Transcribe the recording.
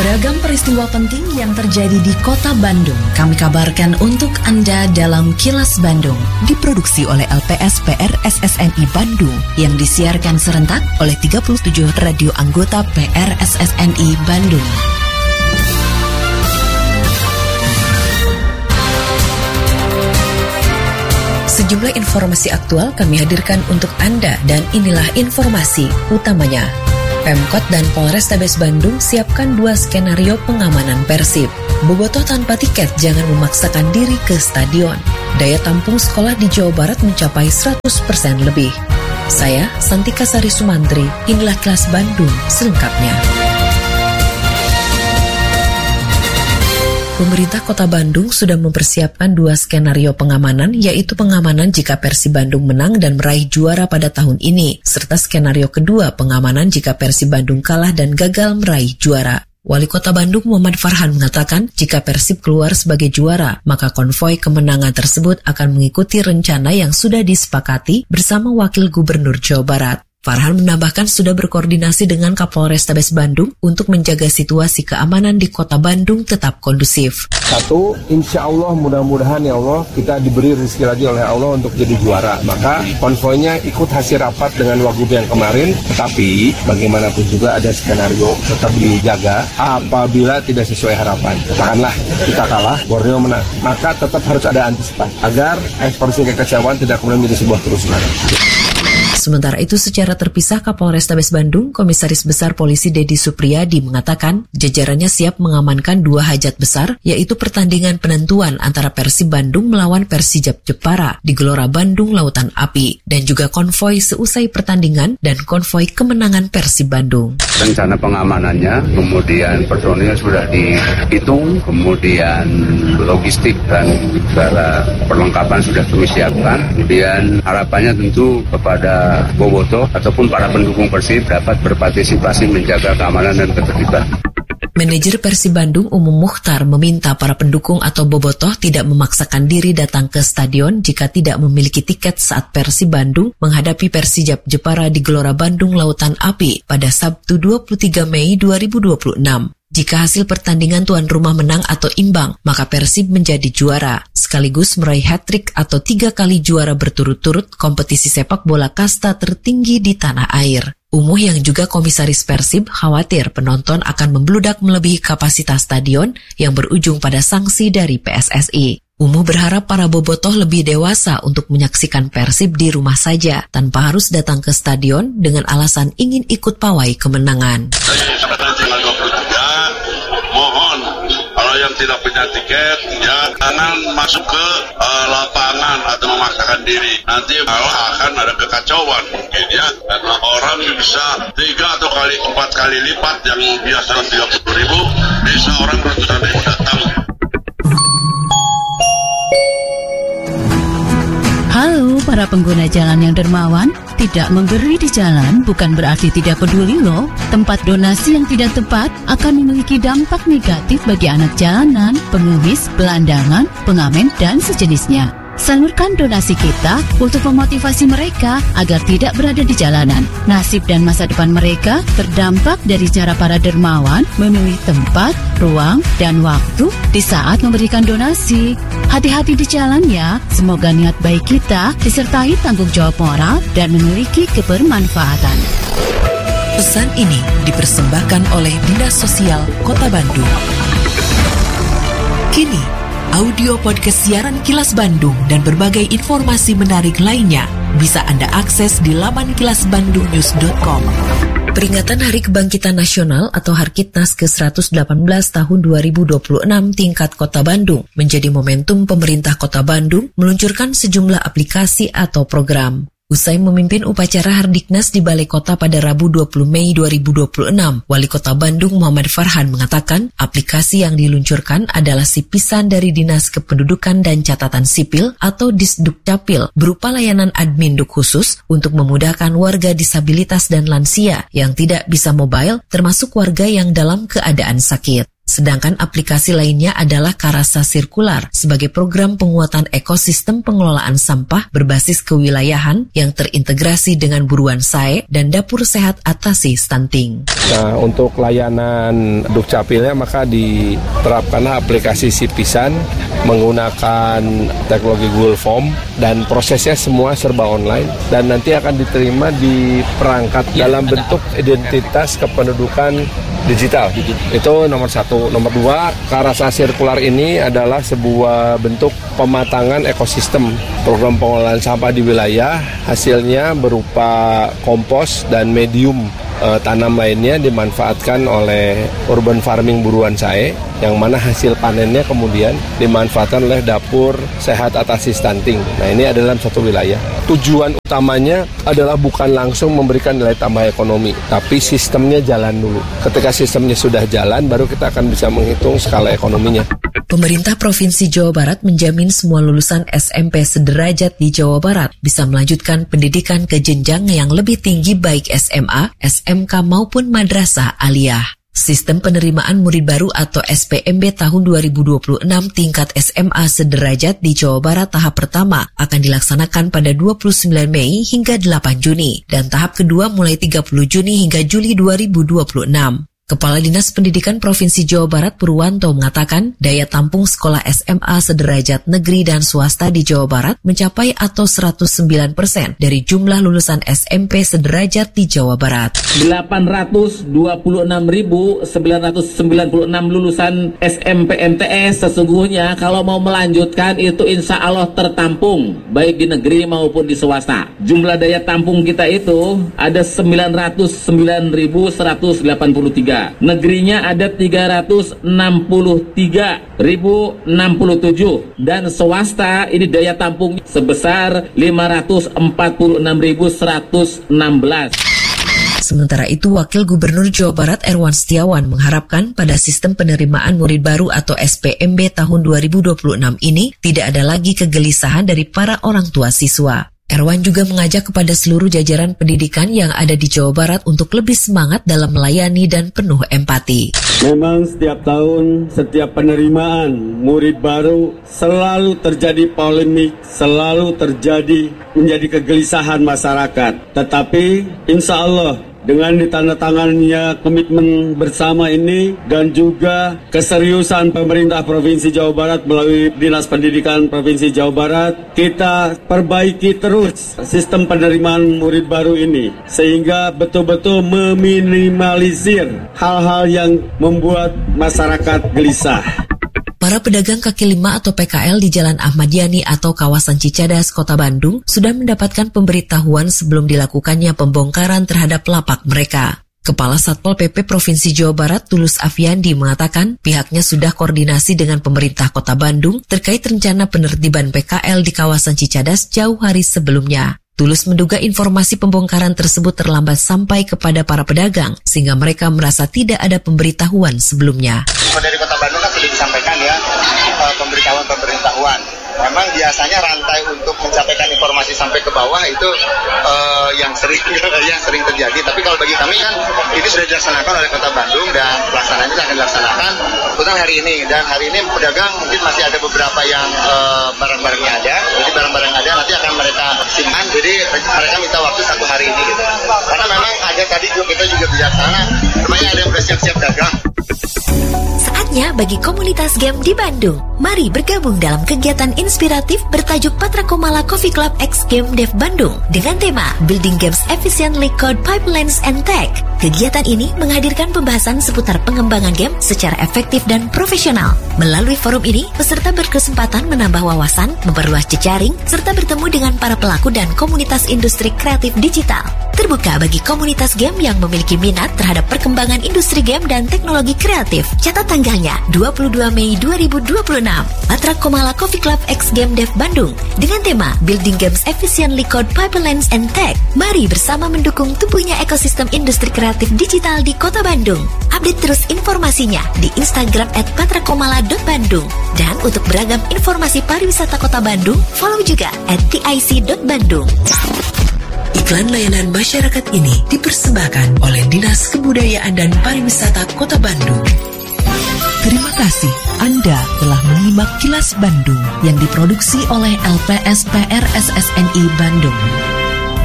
Beragam peristiwa penting yang terjadi di Kota Bandung kami kabarkan untuk Anda dalam Kilas Bandung. Diproduksi oleh LPSPR SSNI Bandung yang disiarkan serentak oleh 37 radio anggota PRSSNI Bandung. Sejumlah informasi aktual kami hadirkan untuk Anda dan inilah informasi utamanya. Pemkot dan Polrestabes Bandung siapkan 2 skenario pengamanan Persib. Bobotoh tanpa tiket, jangan memaksakan diri ke stadion. Daya tampung sekolah di Jawa Barat mencapai 100% lebih. Saya, Santika Sari Sumantri, inilah Kilas Bandung selengkapnya. Pemerintah Kota Bandung sudah mempersiapkan 2 skenario pengamanan, yaitu pengamanan jika Persib Bandung menang dan meraih juara pada tahun ini, serta skenario kedua pengamanan jika Persib Bandung kalah dan gagal meraih juara. Wali Kota Bandung Muhammad Farhan mengatakan jika Persib keluar sebagai juara, maka konvoi kemenangan tersebut akan mengikuti rencana yang sudah disepakati bersama Wakil Gubernur Jawa Barat. Farhan menambahkan sudah berkoordinasi dengan Kapolrestabes Bandung untuk menjaga situasi keamanan di Kota Bandung tetap kondusif. 1, insya Allah mudah-mudahan ya Allah kita diberi rezeki lagi oleh Allah untuk jadi juara. Maka konvoinya ikut hasil rapat dengan Wagub yang kemarin, tetapi bagaimanapun juga ada skenario tetap dijaga apabila tidak sesuai harapan. Katakanlah kita kalah, Borneo menang, maka tetap harus ada antisipasi agar ekspresi kekecewaan tidak kemudian menjadi sebuah kerusuhan. Sementara itu secara terpisah Kapolrestabes Bandung, Komisaris Besar Polisi Dedi Supriyadi mengatakan jajarannya siap mengamankan 2 hajat besar, yaitu pertandingan penentuan antara Persib Bandung melawan Persijap Jepara di Gelora Bandung Lautan Api, dan juga konvoi seusai pertandingan dan konvoi kemenangan Persib Bandung. Rencana pengamanannya, kemudian personil sudah dihitung, kemudian logistik dan segala perlengkapan sudah kami siapkan. Kemudian harapannya tentu kepada Bobotoh ataupun para pendukung Persib dapat berpartisipasi menjaga keamanan dan ketertiban. Manajer Persib Bandung Umum Mukhtar meminta para pendukung atau bobotoh tidak memaksakan diri datang ke stadion jika tidak memiliki tiket saat Persib Bandung menghadapi Persijap Jepara di Gelora Bandung Lautan Api pada Sabtu 23 Mei 2026. Jika hasil pertandingan tuan rumah menang atau imbang, maka Persib menjadi juara, sekaligus meraih hat-trick atau 3 kali juara berturut-turut kompetisi sepak bola kasta tertinggi di tanah air. Umuh yang juga komisaris Persib khawatir penonton akan membludak melebihi kapasitas stadion yang berujung pada sanksi dari PSSI. Umuh berharap para bobotoh lebih dewasa untuk menyaksikan Persib di rumah saja, tanpa harus datang ke stadion dengan alasan ingin ikut pawai kemenangan. Mohon kalau yang tidak punya tiket ya jangan masuk ke lapangan atau memaksakan diri. Nanti malah akan ada kekacauan mungkin ya, karena orang bisa 3 atau 4 kali lipat yang biasa 30.000 bisa orang ratusan ribu datang. Halo para pengguna jalan yang dermawan, tidak memberi di jalan bukan berarti tidak peduli loh. Tempat donasi yang tidak tepat akan memiliki dampak negatif bagi anak jalanan, pengemis, gelandangan, pengamen, dan sejenisnya. Salurkan donasi kita untuk memotivasi mereka agar tidak berada di jalanan. Nasib dan masa depan mereka terdampak dari cara para dermawan memilih tempat, ruang, dan waktu di saat memberikan donasi. Hati-hati di jalan ya, semoga niat baik kita disertai tanggung jawab moral dan memiliki kebermanfaatan. Pesan ini dipersembahkan oleh Dinas Sosial Kota Bandung. Kini, audio podcast siaran Kilas Bandung dan berbagai informasi menarik lainnya bisa Anda akses di laman kilasbandungnews.com. Peringatan Hari Kebangkitan Nasional atau Harkitnas ke-118 tahun 2026 tingkat Kota Bandung menjadi momentum pemerintah Kota Bandung meluncurkan sejumlah aplikasi atau program. Usai memimpin upacara Hardiknas di Balai Kota pada Rabu 20 Mei 2026, Wali Kota Bandung Muhammad Farhan mengatakan aplikasi yang diluncurkan adalah sipisan dari Dinas Kependudukan dan Catatan Sipil atau Disdukcapil berupa layanan admin duk khusus untuk memudahkan warga disabilitas dan lansia yang tidak bisa mobile termasuk warga yang dalam keadaan sakit. Sedangkan aplikasi lainnya adalah Karasa Sirkular sebagai program penguatan ekosistem pengelolaan sampah berbasis kewilayahan yang terintegrasi dengan Buruan Sae dan Dapur Sehat Atasi Stunting. Nah, untuk layanan Dukcapilnya maka diterapkanlah aplikasi Sipisan menggunakan teknologi Google Form dan prosesnya semua serba online dan nanti akan diterima di perangkat dalam bentuk identitas kependudukan digital. Itu nomor 1. Nomor 2, Karasa Sirkular ini adalah sebuah bentuk pematangan ekosistem program pengelolaan sampah di wilayah. Hasilnya berupa kompos dan medium tanam lainnya dimanfaatkan oleh urban farming Buruan Sae, yang mana hasil panennya kemudian dimanfaatkan oleh Dapur Sehat Atasi Stunting. Nah, ini adalah satu wilayah. Tujuan utamanya adalah bukan langsung memberikan nilai tambah ekonomi, tapi sistemnya jalan dulu. Ketika sistemnya sudah jalan, baru kita akan bisa menghitung skala ekonominya. Pemerintah Provinsi Jawa Barat menjamin semua lulusan SMP sederajat di Jawa Barat bisa melanjutkan pendidikan ke jenjang yang lebih tinggi baik SMA, SMK maupun madrasah aliyah. Sistem penerimaan murid baru atau SPMB tahun 2026 tingkat SMA sederajat di Jawa Barat tahap pertama akan dilaksanakan pada 29 Mei hingga 8 Juni dan tahap kedua mulai 30 Juni hingga Juli 2026. Kepala Dinas Pendidikan Provinsi Jawa Barat Purwanto mengatakan daya tampung sekolah SMA sederajat negeri dan swasta di Jawa Barat mencapai atau 109% dari jumlah lulusan SMP sederajat di Jawa Barat. 826.996 lulusan SMP MTS sesungguhnya kalau mau melanjutkan itu insya Allah tertampung baik di negeri maupun di swasta. Jumlah daya tampung kita itu ada 909.183. Negerinya ada 363.067 dan swasta ini daya tampung sebesar 546.116. Sementara itu, Wakil Gubernur Jawa Barat Erwan Setiawan mengharapkan pada sistem penerimaan murid baru atau SPMB tahun 2026 ini tidak ada lagi kegelisahan dari para orang tua siswa. Erwan juga mengajak kepada seluruh jajaran pendidikan yang ada di Jawa Barat untuk lebih semangat dalam melayani dan penuh empati. Memang setiap tahun, setiap penerimaan murid baru selalu terjadi polemik, selalu menjadi kegelisahan masyarakat. Tetapi insya Allah dengan ditandatangannya komitmen bersama ini dan juga keseriusan pemerintah Provinsi Jawa Barat melalui Dinas Pendidikan Provinsi Jawa Barat, kita perbaiki terus sistem penerimaan murid baru ini sehingga betul-betul meminimalisir hal-hal yang membuat masyarakat gelisah. Para pedagang kaki lima atau PKL di Jalan Ahmad Yani atau kawasan Cicadas, Kota Bandung sudah mendapatkan pemberitahuan sebelum dilakukannya pembongkaran terhadap lapak mereka. Kepala Satpol PP Provinsi Jawa Barat Tulus Afiandi mengatakan pihaknya sudah koordinasi dengan pemerintah Kota Bandung terkait rencana penertiban PKL di kawasan Cicadas jauh hari sebelumnya. Tulus menduga informasi pembongkaran tersebut terlambat sampai kepada para pedagang sehingga mereka merasa tidak ada pemberitahuan sebelumnya. Dari Kota Bandung kan sudah disampaikan ya pemberitahuan. Memang biasanya rantai untuk menyampaikan informasi sampai ke bawah itu yang sering terjadi. Tapi kalau bagi kami kan ini sudah dilaksanakan oleh Kota Bandung dan pelaksanaannya akan dilaksanakan kebetulan hari ini. Dan hari ini pedagang mungkin masih ada beberapa yang barang-barangnya ada. Jadi barang-barang ada nanti akan mereka simpan. Jadi mereka minta waktu 1 hari ini gitu. Karena memang ada tadi kita juga bijaksana. Namanya ada yang bersiap-siap dagang. Saatnya bagi komunitas game di Bandung. Mari bergabung dalam kegiatan inspiratif bertajuk Patra Komala Coffee Club X Game Dev Bandung dengan tema Building Games Efficiently Code Pipelines and Tech. Kegiatan ini menghadirkan pembahasan seputar pengembangan game secara efektif dan profesional. Melalui forum ini, peserta berkesempatan menambah wawasan, memperluas jejaring, serta bertemu dengan para pelaku dan komunitas industri kreatif digital. Terbuka bagi komunitas game yang memiliki minat terhadap perkembangan industri game dan teknologi kreatif. Catat tanggalnya 22 Mei 2026. Patra Komala Coffee Club X Game Dev Bandung dengan tema Building Games Efficiently Code Pipelines and Tech. Mari bersama mendukung tumbuhnya ekosistem industri kreatif digital di Kota Bandung. Update terus informasinya di Instagram @patrakomala.bandung. Dan untuk beragam informasi pariwisata Kota Bandung, follow juga @tic.bandung. Iklan layanan masyarakat ini dipersembahkan oleh Dinas Kebudayaan dan Pariwisata Kota Bandung. Terima kasih Anda telah menyimak Kilas Bandung yang diproduksi oleh LPSPR SSNI Bandung.